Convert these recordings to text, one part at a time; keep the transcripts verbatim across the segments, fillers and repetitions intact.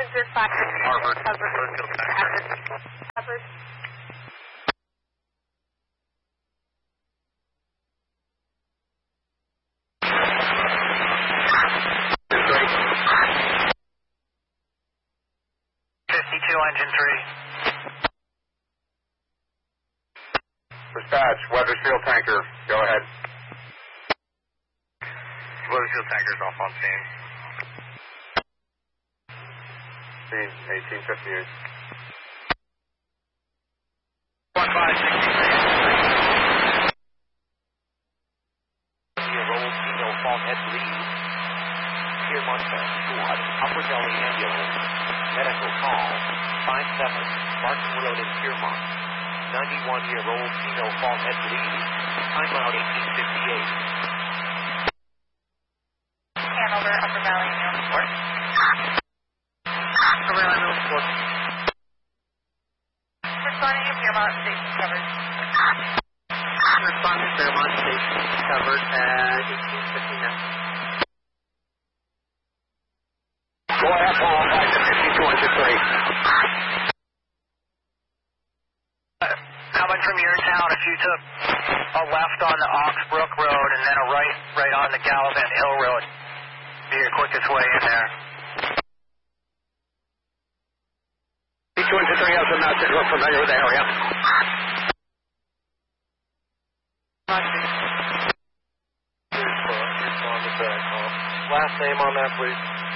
Zero five Harvard. covered. Covered. Covered. fifty-two, engine three. Dispatch, Weathersfield tanker, go ahead. Weathersfield tanker's off on scene. Scene eighteen fifty-eight. one five six three. Roll Kilo Fault Head Lead. Piermont Squad, Upper Delhi Ambulance, medical call, five seven, Martin Road in Piermont. ninety-one-year-old Kilo Fault Head Lead, time out eighteen fifty-eight. Hanover, Upper Valley, Airport. Upper Valley, Airport. Responding to Piermont Station covered. Responding to Fairmont Station covered at eighteen fifty-nine. Go ahead, Paul, back to fifty-two, engine three. Coming from your town, if you took a left on the Oxbrook Road and then a right right on the Gallivant Hill Road, be your quickest way in there. fifty-two, engine three has a message. We're familiar with the area. Last name on that, please.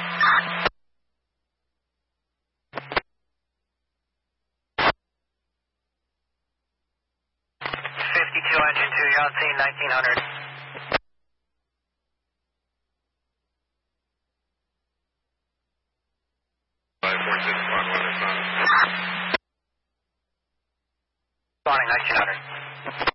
fifty-two, engine two, you're on scene nineteen hundred. five four six one one, responding. Responding nineteen hundred.